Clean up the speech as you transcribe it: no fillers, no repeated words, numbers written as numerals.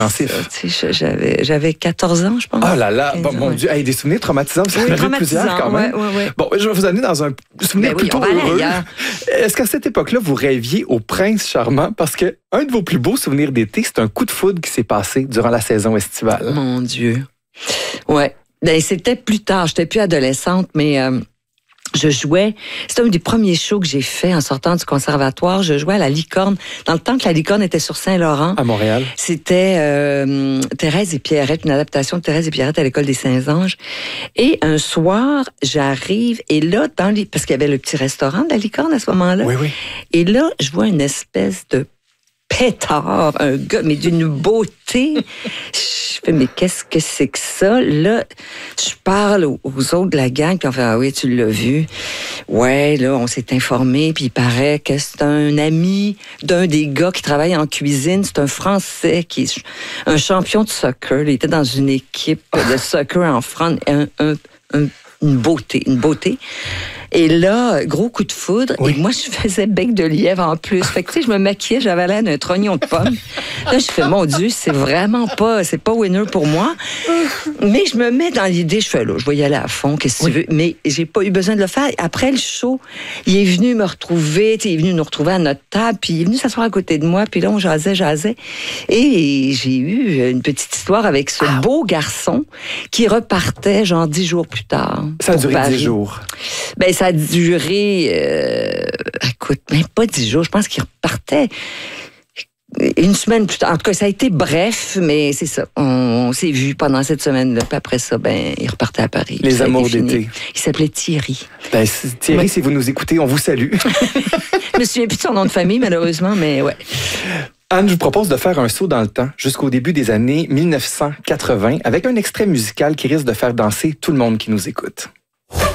J'avais 14 ans, je pense. Oh là là, bon, mon Dieu, hey, des souvenirs traumatisants, vous en avez plusieurs quand même. Ouais. Bon, je vais vous amener dans un souvenir plutôt heureux. Est-ce qu'à cette époque-là, vous rêviez au prince charmant? Parce que un de vos plus beaux souvenirs d'été, c'est un coup de foudre qui s'est passé durant la saison estivale. Mon Dieu. Ouais. Ben, c'était plus tard. J'étais plus adolescente, mais je jouais. C'était un des premiers shows que j'ai fait en sortant du conservatoire. Je jouais à la Licorne. Dans le temps que la Licorne était sur Saint-Laurent. À Montréal. C'était Thérèse et Pierrette, une adaptation de Thérèse et Pierrette à l'École des Saints-Anges. Et un soir, j'arrive, et là, parce qu'il y avait le petit restaurant de la Licorne à ce moment-là. Oui. Et là, je vois une espèce de pétard, un gars, mais d'une beauté. Je fais, mais qu'est-ce que c'est que ça? Là, je parle aux autres de la gang, puis on fait, ah oui, tu l'as vu. Ouais, là, on s'est informé, puis il paraît que c'est un ami d'un des gars qui travaille en cuisine. C'est un Français qui est un champion de soccer. Il était dans une équipe de soccer en France. Une beauté. Et là, gros coup de foudre. Oui. Et moi, je faisais bec de lièvre en plus. Fait que, tu sais, je me maquillais, j'avais l'air d'un trognon de pomme. Là, je fais, mon Dieu, c'est pas winner pour moi. Mais je me mets dans l'idée, je fais, là, je vais y aller à fond, qu'est-ce que tu veux. Mais j'ai pas eu besoin de le faire. Après le show, il est venu me retrouver, il est venu nous retrouver à notre table, puis il est venu s'asseoir à côté de moi, puis là, on jasait. Et j'ai eu une petite histoire avec ce beau garçon qui repartait, genre 10 jours plus tard. Ça a duré 10 jours. Ben, ça a duré, écoute, même pas 10 jours. Je pense qu'il repartait une semaine plus tard. En tout cas, ça a été bref, mais c'est ça. On s'est vus pendant cette semaine-là. Puis après ça, ben, il repartait à Paris. Les amours d'été. Il s'appelait Thierry. Ben, Thierry, si vous nous écoutez, on vous salue. Je me souviens plus de son nom de famille, malheureusement, mais ouais. Anne, je vous propose de faire un saut dans le temps jusqu'au début des années 1980 avec un extrait musical qui risque de faire danser tout le monde qui nous écoute.